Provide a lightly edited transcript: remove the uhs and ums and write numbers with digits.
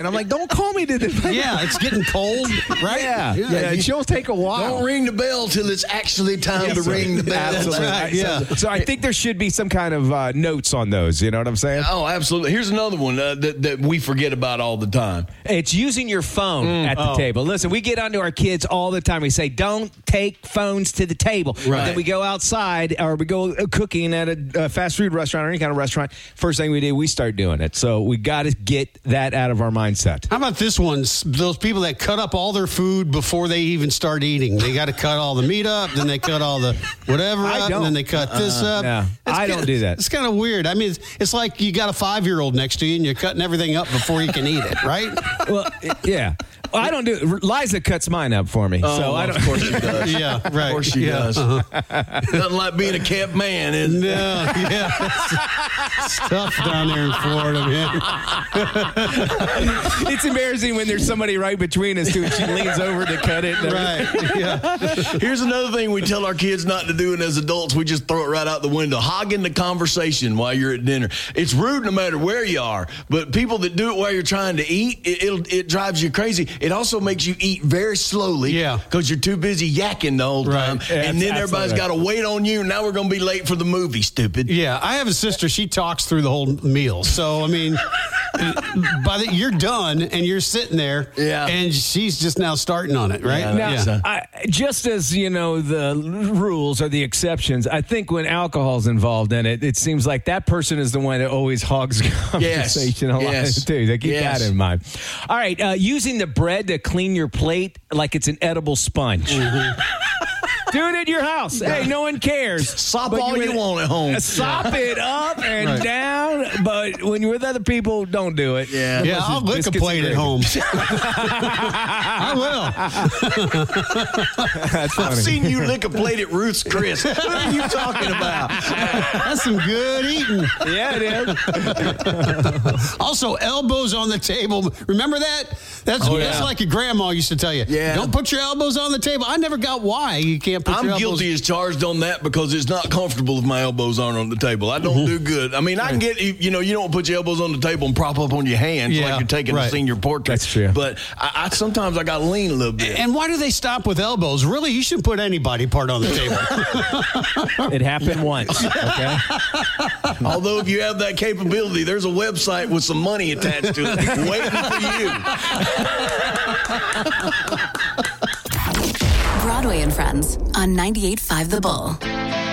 I'm like, don't call me to this. Yeah, it's getting cold, right? Yeah. She'll take a while. Don't ring the bell till it's actually time to ring the bell. Absolutely. Right, yeah. So I think there should be some kind of notes on those. You know what I'm saying? Oh, absolutely. Here's another one that we forget about all the time. It's using your phone at the table. Listen, we get onto our kids all the time. We say, don't take phones to the table. Right. And then we go outside or we go cooking at a fast food restaurant or any kind of restaurant. First thing we do, we start doing it. So we got to get that out of our mindset. How about this one? Those people that cut up all their food before they even start eating. They got to cut all the meat up, then they cut all the whatever up, and then they cut this up. No, I don't do that. It's kind of weird. I mean, it's like you got a 5-year-old next to you and you're cutting everything up before you can eat it, right? Well, yeah. Well, I don't do it. Liza cuts mine up for me. So I don't. Of course she does. Yeah, right. Of course she does. Nothing like being a camp man, isn't it? No, yeah. It's tough down there in Florida, man. It's embarrassing when there's somebody right between us, too, and she leans over to cut it. Right, yeah. Here's another thing we tell our kids not to do, and as adults, we just throw it right out the window. Hogging the conversation while you're at dinner. It's rude no matter where you are, but people that do it while you're trying to eat, it drives you crazy. It also makes you eat very slowly because you're too busy yakking the whole time. Yeah, and then everybody's got to wait on you. Now we're going to be late for the movie, stupid. Yeah, I have a sister. She talks through the whole meal. So, I mean, you're done and you're sitting there and she's just now starting on it, right? Now, just as, the rules are the exceptions, I think when alcohol's involved in it, it seems like that person is the one that always hogs conversation a lot, too. So keep that in mind. All right, using the bread to clean your plate like it's an edible sponge. Do it at your house. Hey, no one cares. Sop all you want at home. Sop it up and down, but when you're with other people, don't do it. Yeah, I'll lick a plate at home. I will. That's funny. I've seen you lick a plate at Ruth's Chris. What are you talking about? That's some good eating. Yeah, it is. Also, elbows on the table. Remember that? That's like your grandma used to tell you. Yeah. Don't put your elbows on the table. I never got why you can't put your elbows. I'm guilty as charged on that because it's not comfortable if my elbows aren't on the table. I don't do good. I mean, I can get, you don't put your elbows on the table and prop up on your hands like you're taking a senior portrait. That's true. But sometimes I got to lean a little bit. And why do they stop with elbows? Really, you shouldn't put anybody part on the table. It happened once, okay? Although if you have that capability, there's a website with some money attached to it waiting for you. Broadway and Friends on 98.5 The Bull.